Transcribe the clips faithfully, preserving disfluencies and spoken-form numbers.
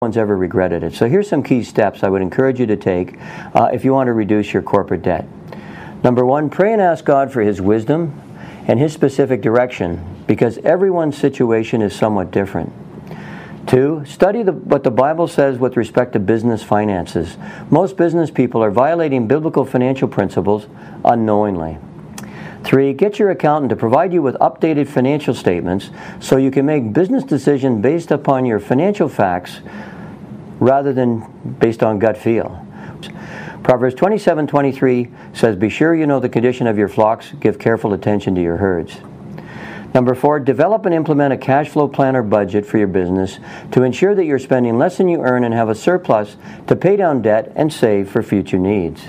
one's ever regretted it. So here's some key steps I would encourage you to take uh, if you want to reduce your corporate debt. Number one, pray and ask God for His wisdom and His specific direction, because everyone's situation is somewhat different. Two, study the, what the Bible says with respect to business finances. Most business people are violating biblical financial principles unknowingly. Three, get your accountant to provide you with updated financial statements so you can make business decisions based upon your financial facts rather than based on gut feel. Proverbs twenty-seven twenty-three says, "Be sure you know the condition of your flocks. Give careful attention to your herds." Number four, develop and implement a cash flow plan or budget for your business to ensure that you're spending less than you earn and have a surplus to pay down debt and save for future needs.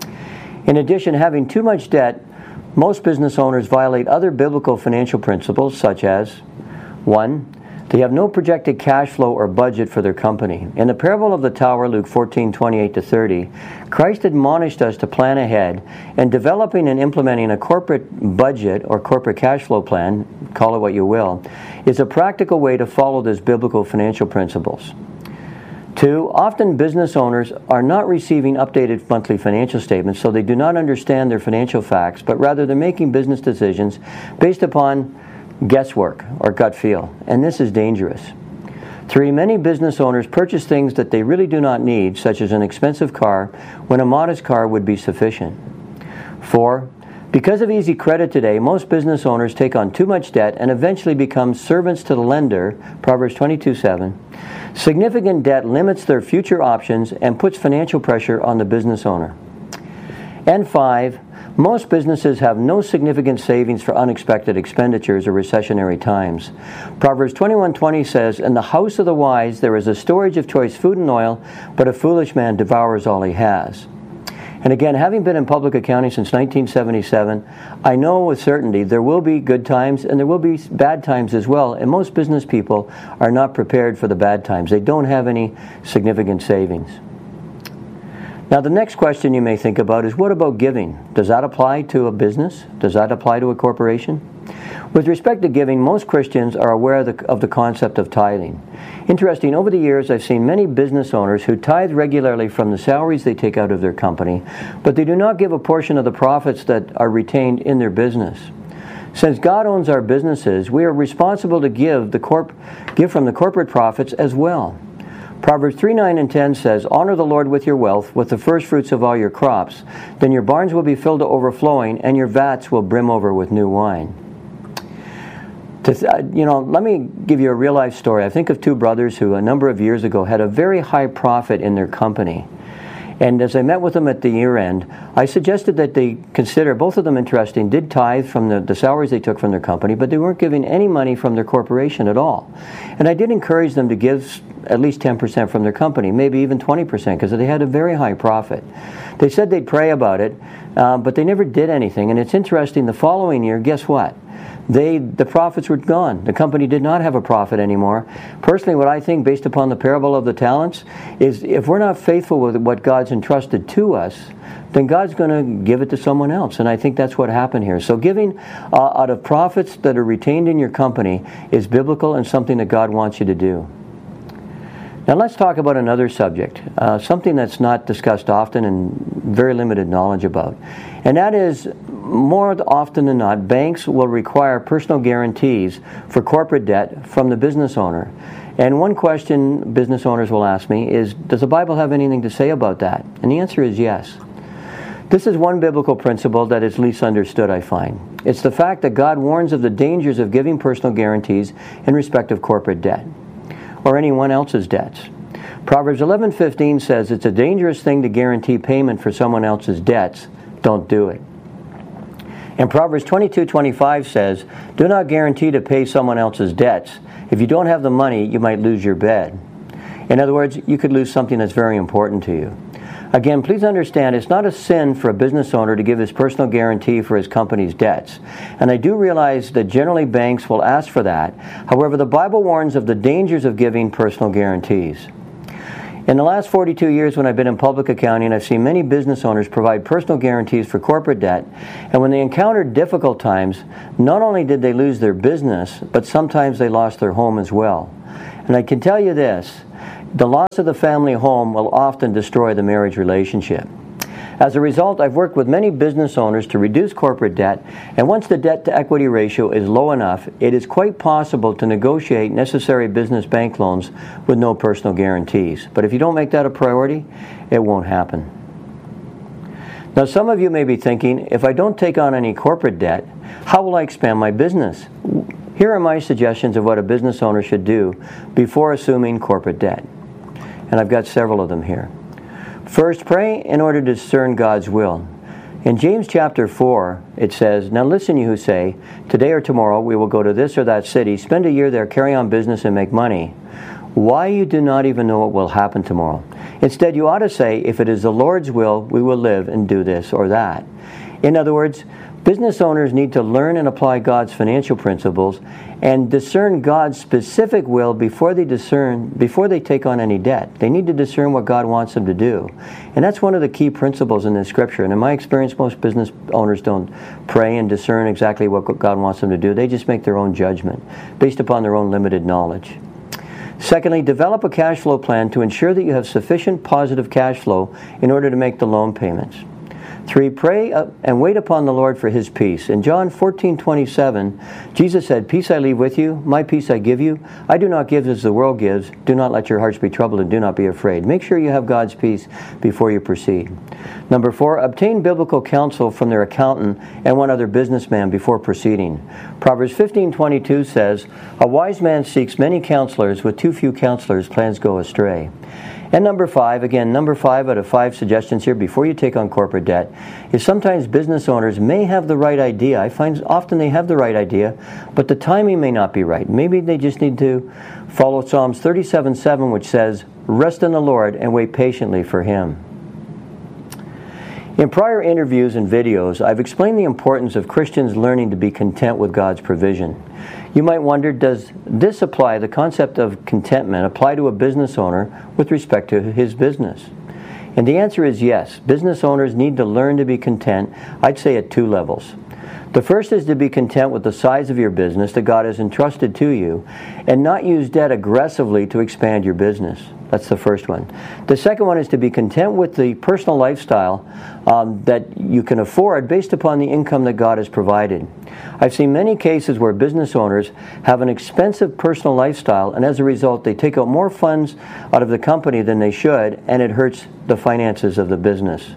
In addition, having too much debt, most business owners violate other biblical financial principles, such as, one, they have no projected cash flow or budget for their company. In the parable of the tower, Luke fourteen twenty-eight to thirty, Christ admonished us to plan ahead, and developing and implementing a corporate budget or corporate cash flow plan, call it what you will, is a practical way to follow these biblical financial principles. Two, often business owners are not receiving updated monthly financial statements, so they do not understand their financial facts, but rather they're making business decisions based upon guesswork or gut feel, and this is dangerous. Three, many business owners purchase things that they really do not need, such as an expensive car, when a modest car would be sufficient. Four, because of easy credit today, most business owners take on too much debt and eventually become servants to the lender, Proverbs twenty-two seven. Significant debt limits their future options and puts financial pressure on the business owner. And five, most businesses have no significant savings for unexpected expenditures or recessionary times. Proverbs twenty-one twenty says, "In the house of the wise there is a storage of choice food and oil, but a foolish man devours all he has." And again, having been in public accounting since nineteen seventy-seven, I know with certainty there will be good times and there will be bad times as well, and most business people are not prepared for the bad times. They don't have any significant savings. Now, the next question you may think about is, what about giving? Does that apply to a business? Does that apply to a corporation? With respect to giving, most Christians are aware of the, of the concept of tithing. Interesting, over the years I've seen many business owners who tithe regularly from the salaries they take out of their company, but they do not give a portion of the profits that are retained in their business. Since God owns our businesses, we are responsible to give, the corp, give from the corporate profits as well. Proverbs three nine and ten says, "Honor the Lord with your wealth, with the first fruits of all your crops. Then your barns will be filled to overflowing, and your vats will brim over with new wine." To, you know, let me give you a real-life story. I think of two brothers who a number of years ago had a very high profit in their company. And as I met with them at the year end, I suggested that they consider, both of them interesting, did tithe from the, the salaries they took from their company, but they weren't giving any money from their corporation at all. And I did encourage them to give at least ten percent from their company, maybe even twenty percent, because they had a very high profit. They said they'd pray about it, uh, but they never did anything. And it's interesting, the following year, guess what? They, the profits were gone. The company did not have a profit anymore. Personally, what I think, based upon the parable of the talents, is if we're not faithful with what God's entrusted to us, then God's going to give it to someone else. And I think that's what happened here. So giving uh, out of profits that are retained in your company is biblical and something that God wants you to do. Now let's talk about another subject, uh, something that's not discussed often and very limited knowledge about. And that is, more often than not, banks will require personal guarantees for corporate debt from the business owner. And one question business owners will ask me is, does the Bible have anything to say about that? And the answer is yes. This is one biblical principle that is least understood, I find. It's the fact that God warns of the dangers of giving personal guarantees in respect of corporate debt or anyone else's debts. Proverbs eleven fifteen says it's a dangerous thing to guarantee payment for someone else's debts. Don't do it. And Proverbs twenty-two twenty-five says, "Do not guarantee to pay someone else's debts. If you don't have the money, you might lose your bed." In other words, you could lose something that's very important to you. Again, please understand, it's not a sin for a business owner to give his personal guarantee for his company's debts. And I do realize that generally banks will ask for that. However, the Bible warns of the dangers of giving personal guarantees. In the last forty-two years when I've been in public accounting, I've seen many business owners provide personal guarantees for corporate debt, and when they encountered difficult times, not only did they lose their business, but sometimes they lost their home as well. And I can tell you this, The loss of the family home will often destroy the marriage relationship. As a result, I've worked with many business owners to reduce corporate debt, and once the debt-to-equity ratio is low enough, it is quite possible to negotiate necessary business bank loans with no personal guarantees. But if you don't make that a priority, it won't happen. Now, some of you may be thinking, if I don't take on any corporate debt, how will I expand my business? Here are my suggestions of what a business owner should do before assuming corporate debt. And I've got several of them here. First, pray in order to discern God's will. In James chapter four, it says, "Now listen, you who say, today or tomorrow we will go to this or that city, spend a year there, carry on business, and make money. Why you do not even know what will happen tomorrow? Instead, you ought to say, if it is the Lord's will, we will live and do this or that." In other words, business owners need to learn and apply God's financial principles and discern God's specific will before they discern before they take on any debt. They need to discern what God wants them to do. And that's one of the key principles in this scripture. And in my experience, most business owners don't pray and discern exactly what God wants them to do. They just make their own judgment based upon their own limited knowledge. Secondly, develop a cash flow plan to ensure that you have sufficient positive cash flow in order to make the loan payments. Three, pray and wait upon the Lord for His peace. In John fourteen twenty-seven, Jesus said, "Peace I leave with you, my peace I give you. I do not give as the world gives. Do not let your hearts be troubled and do not be afraid." Make sure you have God's peace before you proceed. Number four, obtain biblical counsel from their accountant and one other businessman before proceeding. Proverbs fifteen twenty-two says, "A wise man seeks many counselors, with too few counselors plans go astray." And number five, again, number five out of five suggestions here before you take on corporate debt, is sometimes business owners may have the right idea. I find often they have the right idea, but the timing may not be right. Maybe they just need to follow Psalms thirty-seven seven, which says, "Rest in the Lord and wait patiently for Him." In prior interviews and videos, I've explained the importance of Christians learning to be content with God's provision. You might wonder, does this apply, the concept of contentment, apply to a business owner with respect to his business? And the answer is yes. Business owners need to learn to be content, I'd say at two levels. The first is to be content with the size of your business that God has entrusted to you and not use debt aggressively to expand your business. That's the first one. The second one is to be content with the personal lifestyle um, that you can afford based upon the income that God has provided. I've seen many cases where business owners have an expensive personal lifestyle, and as a result they take out more funds out of the company than they should, and it hurts the finances of the business.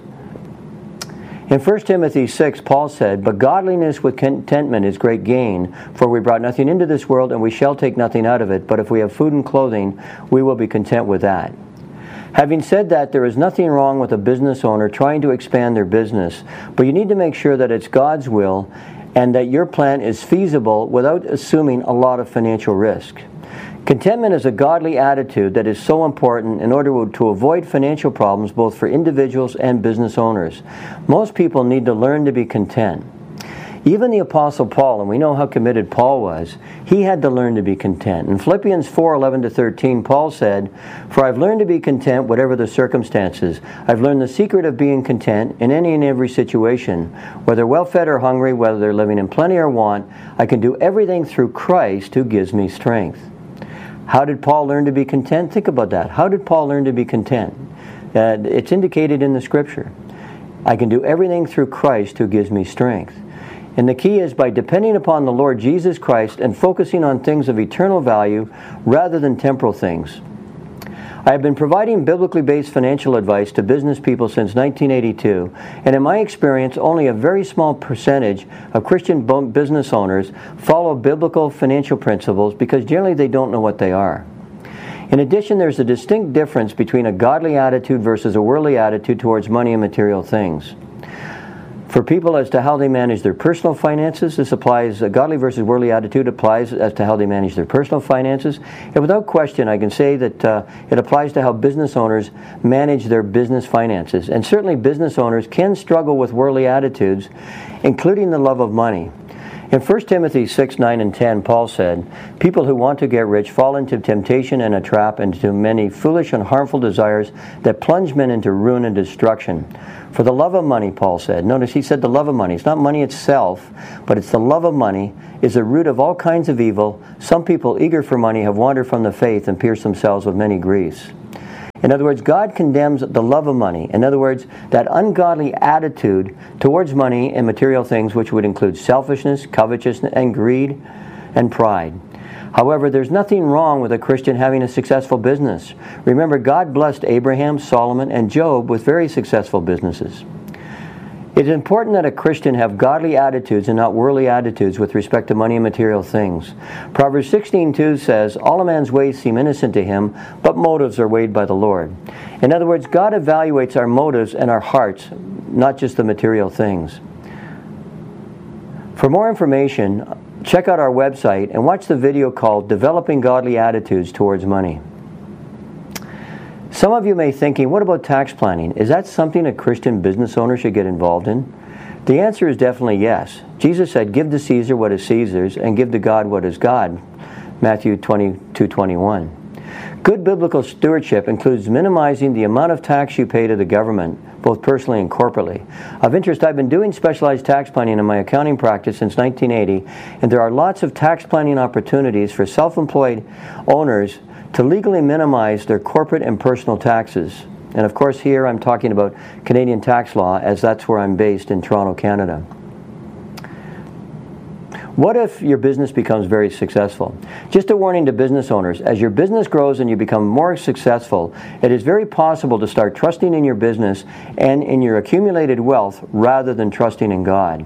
In First Timothy six, Paul said, "But godliness with contentment is great gain, for we brought nothing into this world, and we shall take nothing out of it. But if we have food and clothing, we will be content with that." Having said that, there is nothing wrong with a business owner trying to expand their business, but you need to make sure that it's God's will and that your plan is feasible without assuming a lot of financial risk. Contentment is a godly attitude that is so important in order to avoid financial problems both for individuals and business owners. Most people need to learn to be content. Even the Apostle Paul, and we know how committed Paul was, he had to learn to be content. In Philippians four eleven to thirteen, Paul said, "For I've learned to be content whatever the circumstances. I've learned the secret of being content in any and every situation. Whether well-fed or hungry, whether they're living in plenty or want, I can do everything through Christ who gives me strength." How did Paul learn to be content? Think about that. How did Paul learn to be content? Uh, it's indicated in the Scripture. I can do everything through Christ who gives me strength. And the key is by depending upon the Lord Jesus Christ and focusing on things of eternal value rather than temporal things. I have been providing biblically based financial advice to business people since nineteen eighty-two, and in my experience, only a very small percentage of Christian business owners follow biblical financial principles because generally they don't know what they are. In addition, there's a distinct difference between a godly attitude versus a worldly attitude towards money and material things. For people as to how they manage their personal finances, this applies, a godly versus worldly attitude applies as to how they manage their personal finances. And without question, I can say that uh, it applies to how business owners manage their business finances. And certainly business owners can struggle with worldly attitudes, including the love of money. In First Timothy six, nine, and ten, Paul said, "People who want to get rich fall into temptation and a trap, and into many foolish and harmful desires that plunge men into ruin and destruction. For the love of money," Paul said, notice he said the love of money. It's not money itself, but it's the love of money, is the root of all kinds of evil. Some people eager for money have wandered from the faith and pierced themselves with many griefs. In other words, God condemns the love of money. In other words, that ungodly attitude towards money and material things, which would include selfishness, covetousness, and greed, and pride. However, there's nothing wrong with a Christian having a successful business. Remember, God blessed Abraham, Solomon, and Job with very successful businesses. It is important that a Christian have godly attitudes and not worldly attitudes with respect to money and material things. Proverbs sixteen two says, "All a man's ways seem innocent to him, but motives are weighed by the Lord." In other words, God evaluates our motives and our hearts, not just the material things. For more information, check out our website and watch the video called Developing Godly Attitudes Towards Money. Some of you may be thinking, what about tax planning? Is that something a Christian business owner should get involved in? The answer is definitely yes. Jesus said, "Give to Caesar what is Caesar's, and give to God what is God." Matthew twenty-two twenty-one. Good biblical stewardship includes minimizing the amount of tax you pay to the government, both personally and corporately. Of interest, I've been doing specialized tax planning in my accounting practice since nineteen eighty, and there are lots of tax planning opportunities for self-employed owners to legally minimize their corporate and personal taxes. And of course here I'm talking about Canadian tax law, as that's where I'm based in Toronto, Canada. What if your business becomes very successful? Just a warning to business owners, as your business grows and you become more successful, it is very possible to start trusting in your business and in your accumulated wealth rather than trusting in God.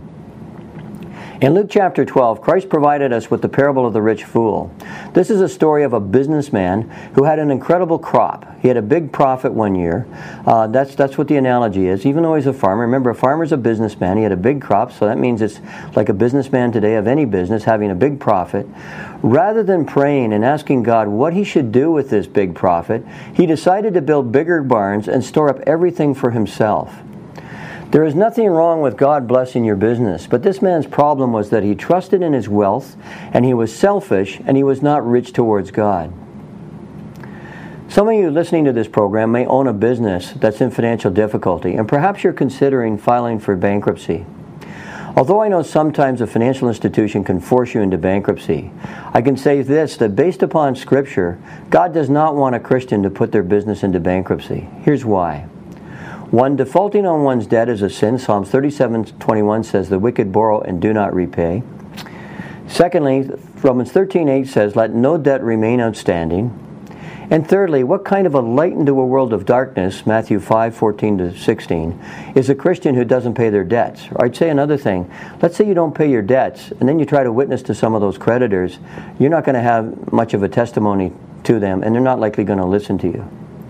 In Luke chapter twelve, Christ provided us with the parable of the rich fool. This is a story of a businessman who had an incredible crop. He had a big profit one year. Uh, that's, that's what the analogy is. Even though he's a farmer, remember, a farmer's a businessman. He had a big crop, so that means it's like a businessman today of any business having a big profit. Rather than praying and asking God what he should do with this big profit, he decided to build bigger barns and store up everything for himself. There is nothing wrong with God blessing your business, but this man's problem was that he trusted in his wealth, and he was selfish, and he was not rich towards God. Some of you listening to this program may own a business that's in financial difficulty, and perhaps you're considering filing for bankruptcy. Although I know sometimes a financial institution can force you into bankruptcy, I can say this, that based upon Scripture, God does not want a Christian to put their business into bankruptcy. Here's why. One, defaulting on one's debt is a sin. Psalms thirty-seven twenty-one says, "The wicked borrow and do not repay." Secondly, Romans thirteen eight says, "Let no debt remain outstanding." And thirdly, what kind of a light into a world of darkness, Matthew five fourteen to sixteen, is a Christian who doesn't pay their debts? Or I'd say another thing. Let's say you don't pay your debts, and then you try to witness to some of those creditors. You're not going to have much of a testimony to them, and they're not likely going to listen to you.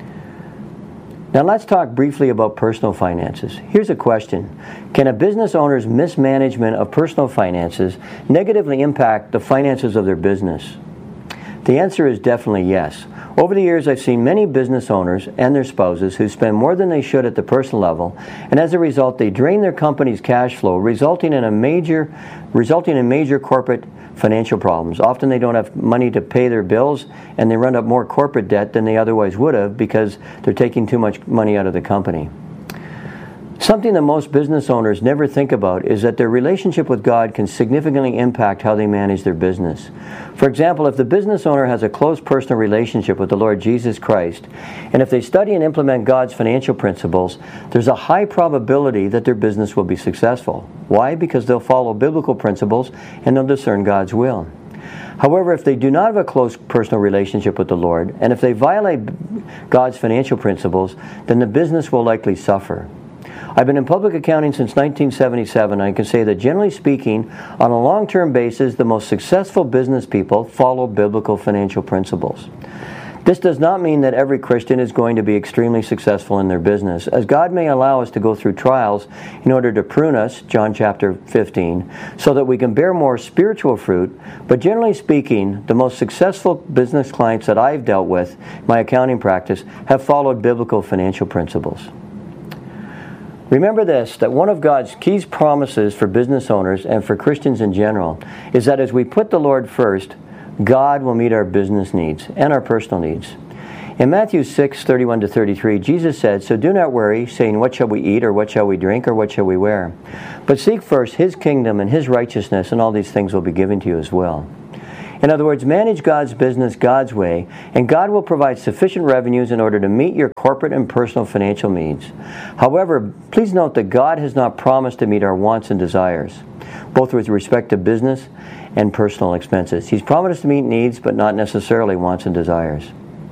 Now let's talk briefly about personal finances. Here's a question. Can a business owner's mismanagement of personal finances negatively impact the finances of their business? The answer is definitely yes. Over the years, I've seen many business owners and their spouses who spend more than they should at the personal level, and as a result, they drain their company's cash flow, resulting in a major, resulting in major corporate financial problems. Often they don't have money to pay their bills, and they run up more corporate debt than they otherwise would have because they're taking too much money out of the company. Something that most business owners never think about is that their relationship with God can significantly impact how they manage their business. For example, if the business owner has a close personal relationship with the Lord Jesus Christ, and if they study and implement God's financial principles, there's a high probability that their business will be successful. Why? Because they'll follow biblical principles and they'll discern God's will. However, if they do not have a close personal relationship with the Lord, and if they violate God's financial principles, then the business will likely suffer. I've been in public accounting since nineteen seventy-seven, and I can say that generally speaking, on a long-term basis, the most successful business people follow biblical financial principles. This does not mean that every Christian is going to be extremely successful in their business, as God may allow us to go through trials in order to prune us, John chapter fifteen, so that we can bear more spiritual fruit. But generally speaking, the most successful business clients that I've dealt with, my accounting practice, have followed biblical financial principles. Remember this, that one of God's key promises for business owners and for Christians in general is that as we put the Lord first, God will meet our business needs and our personal needs. In Matthew six thirty-one to thirty-three, Jesus said, "So do not worry, saying, what shall we eat, or what shall we drink, or what shall we wear? But seek first His kingdom and His righteousness, and all these things will be given to you as well." In other words, manage God's business God's way, and God will provide sufficient revenues in order to meet your corporate and personal financial needs. However, please note that God has not promised to meet our wants and desires, both with respect to business and personal expenses. He's promised to meet needs, but not necessarily wants and desires.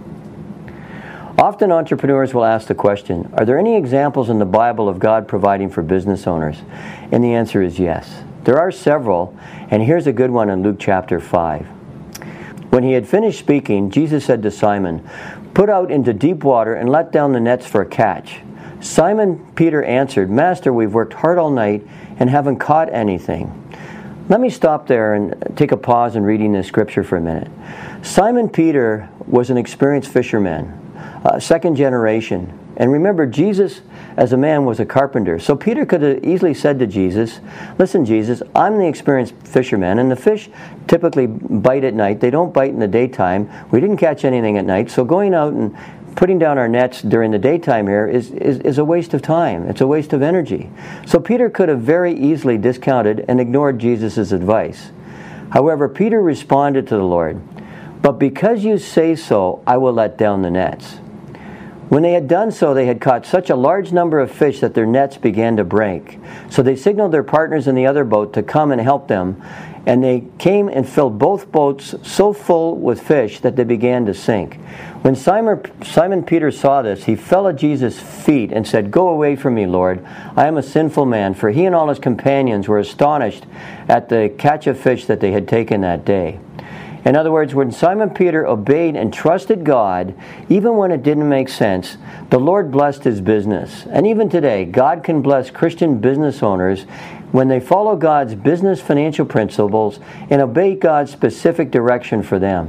Often entrepreneurs will ask the question, are there any examples in the Bible of God providing for business owners? And the answer is yes. There are several, and here's a good one in Luke chapter five. When he had finished speaking, Jesus said to Simon, "Put out into deep water and let down the nets for a catch." Simon Peter answered, "Master, we've worked hard all night and haven't caught anything." Let me stop there and take a pause in reading this scripture for a minute. Simon Peter was an experienced fisherman, uh, second generation. And remember, Jesus as a man was a carpenter. So Peter could have easily said to Jesus, "Listen, Jesus, I'm the experienced fisherman, and the fish typically bite at night. They don't bite in the daytime. We didn't catch anything at night. So going out and putting down our nets during the daytime here is, is, is a waste of time. It's a waste of energy." So Peter could have very easily discounted and ignored Jesus' advice. However, Peter responded to the Lord, "But because you say so, I will let down the nets." When they had done so, they had caught such a large number of fish that their nets began to break. So they signaled their partners in the other boat to come and help them, and they came and filled both boats so full with fish that they began to sink. When Simon, Simon Peter saw this, he fell at Jesus' feet and said, "Go away from me, Lord. I am a sinful man." For he and all his companions were astonished at the catch of fish that they had taken that day. In other words, when Simon Peter obeyed and trusted God, even when it didn't make sense, the Lord blessed his business. And even today, God can bless Christian business owners when they follow God's business financial principles and obey God's specific direction for them.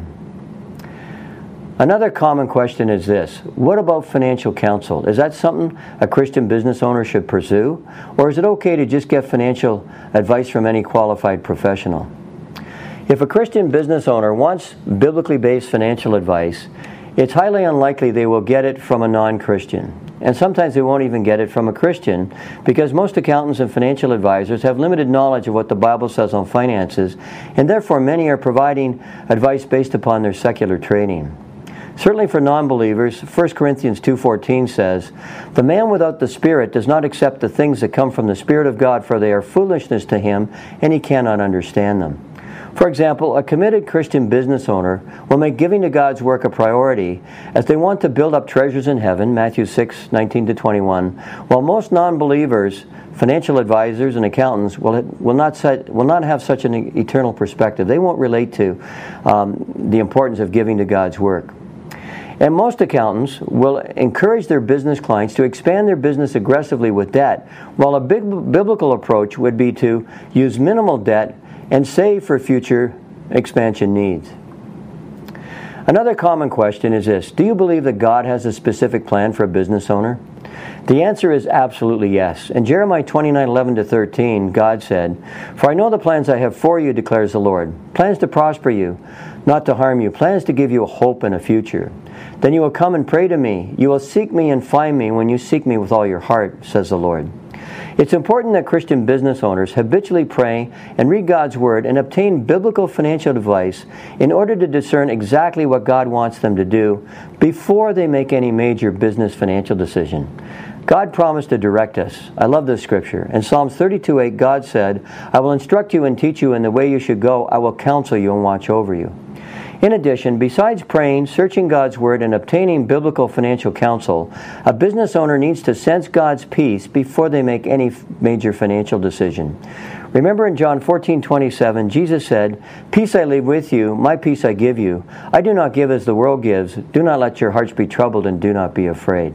Another common question is this: what about financial counsel? Is that something a Christian business owner should pursue? Or is it okay to just get financial advice from any qualified professional? If a Christian business owner wants biblically based financial advice, it's highly unlikely they will get it from a non-Christian. And sometimes they won't even get it from a Christian, because most accountants and financial advisors have limited knowledge of what the Bible says on finances, and therefore many are providing advice based upon their secular training. Certainly for non-believers, First Corinthians two fourteen says, "The man without the Spirit does not accept the things that come from the Spirit of God, for they are foolishness to him, and he cannot understand them." For example, a committed Christian business owner will make giving to God's work a priority as they want to build up treasures in heaven, Matthew six nineteen to twenty-one, while most non-believers, financial advisors and accountants will, will, not, set, will not have such an eternal perspective. They won't relate to um, the importance of giving to God's work. And most accountants will encourage their business clients to expand their business aggressively with debt, while a big biblical approach would be to use minimal debt and save for future expansion needs. Another common question is this: do you believe that God has a specific plan for a business owner? The answer is absolutely yes. In Jeremiah twenty-nine eleven to thirteen, God said, "For I know the plans I have for you, declares the Lord, plans to prosper you, not to harm you, plans to give you a hope and a future. Then you will come and pray to me. You will seek me and find me when you seek me with all your heart, says the Lord." It's important that Christian business owners habitually pray and read God's Word and obtain biblical financial advice in order to discern exactly what God wants them to do before they make any major business financial decision. God promised to direct us. I love this scripture. In Psalms thirty-two eight, God said, "I will instruct you and teach you in the way you should go. I will counsel you and watch over you." In addition, besides praying, searching God's Word, and obtaining biblical financial counsel, a business owner needs to sense God's peace before they make any major financial decision. Remember in John fourteen twenty-seven, Jesus said, "Peace I leave with you, my peace I give you. I do not give as the world gives. Do not let your hearts be troubled, and do not be afraid."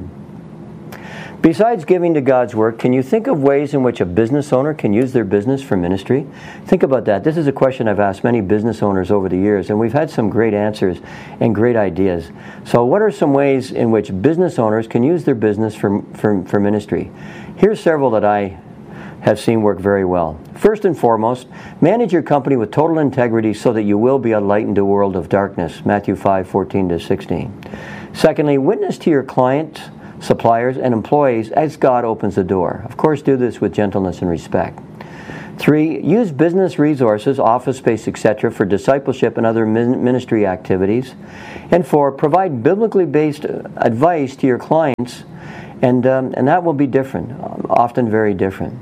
Besides giving to God's work, can you think of ways in which a business owner can use their business for ministry? Think about that. This is a question I've asked many business owners over the years, and we've had some great answers and great ideas. So what are some ways in which business owners can use their business for, for, for ministry? Here's several that I have seen work very well. First and foremost, manage your company with total integrity so that you will be a light in a world of darkness, Matthew five fourteen to sixteen. Secondly, witness to your clients, suppliers, and employees as God opens the door. Of course, do this with gentleness and respect. Three, use business resources, office space, et cetera, for discipleship and other ministry activities. And four, provide biblically based advice to your clients, and, um, and that will be different, often very different.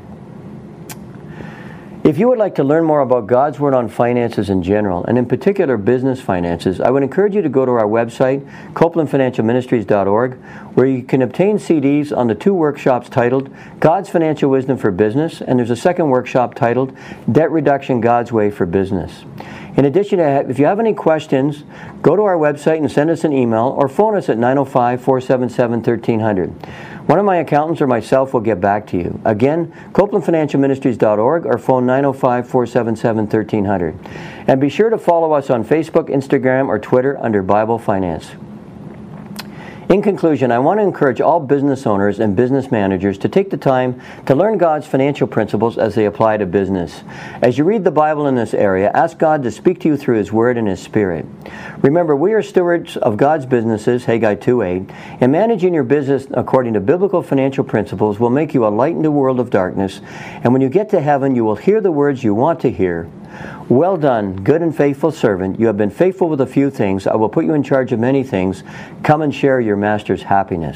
If you would like to learn more about God's Word on finances in general, and in particular business finances, I would encourage you to go to our website, copeland financial ministries dot org, where you can obtain C Ds on the two workshops titled God's Financial Wisdom for Business, and there's a second workshop titled Debt Reduction God's Way for Business. In addition, if you have any questions, go to our website and send us an email or phone us at nine oh five, four seven seven, one three zero zero. One of my accountants or myself will get back to you. Again, copeland financial ministries dot org or phone nine oh five, four seven seven, one three zero zero. And be sure to follow us on Facebook, Instagram, or Twitter under Bible Finance. In conclusion, I want to encourage all business owners and business managers to take the time to learn God's financial principles as they apply to business. As you read the Bible in this area, ask God to speak to you through His Word and His Spirit. Remember, we are stewards of God's businesses, Haggai two eight, and managing your business according to biblical financial principles will make you a light in the world of darkness, and when you get to heaven, you will hear the words you want to hear. Well done, good and faithful servant. You have been faithful with a few things. I will put you in charge of many things. Come and share your master's happiness.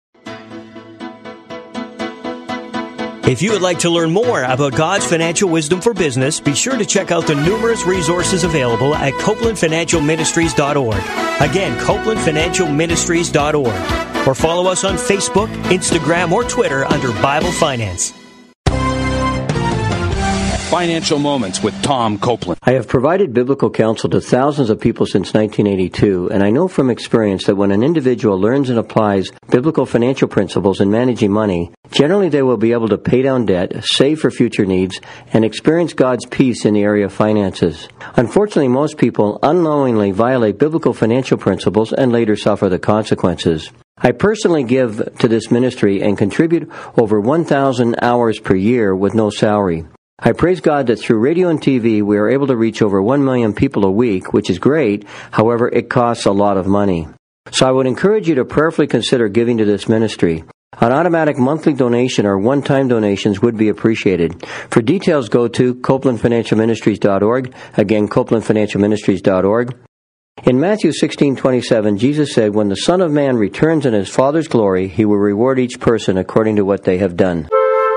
If you would like to learn more about God's financial wisdom for business, be sure to check out the numerous resources available at copeland financial ministries dot org. Again, copeland financial ministries dot org. Or follow us on Facebook, Instagram, or Twitter under Bible Finance. Financial Moments with Tom Copeland. I have provided biblical counsel to thousands of people since nineteen eighty-two, and I know from experience that when an individual learns and applies biblical financial principles in managing money, generally they will be able to pay down debt, save for future needs, and experience God's peace in the area of finances. Unfortunately, most people unknowingly violate biblical financial principles and later suffer the consequences. I personally give to this ministry and contribute over one thousand hours per year with no salary. I praise God that through radio and T V we are able to reach over one million people a week, which is great. However, it costs a lot of money. So I would encourage you to prayerfully consider giving to this ministry. An automatic monthly donation or one-time donations would be appreciated. For details, go to copeland financial ministries dot org. Again, copeland financial ministries dot org. In Matthew sixteen twenty-seven, Jesus said, "When the Son of Man returns in His Father's glory, He will reward each person according to what they have done."